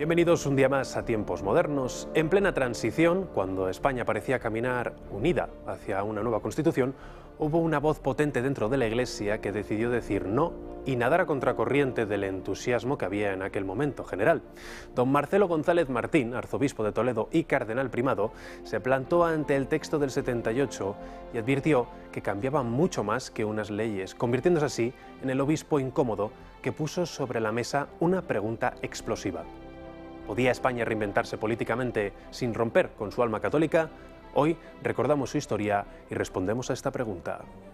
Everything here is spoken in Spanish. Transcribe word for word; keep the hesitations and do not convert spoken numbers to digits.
Bienvenidos un día más a Tiempos Modernos. En plena transición, cuando España parecía caminar unida hacia una nueva Constitución, hubo una voz potente dentro de la Iglesia que decidió decir no y nadar a contracorriente del entusiasmo que había en aquel momento general. Don Marcelo González Martín, arzobispo de Toledo y cardenal primado, se plantó ante el texto del setenta y ocho y advirtió que cambiaba mucho más que unas leyes, convirtiéndose así en el obispo incómodo que puso sobre la mesa una pregunta explosiva. ¿Podía España reinventarse políticamente sin romper con su alma católica? Hoy recordamos su historia y respondemos a esta pregunta.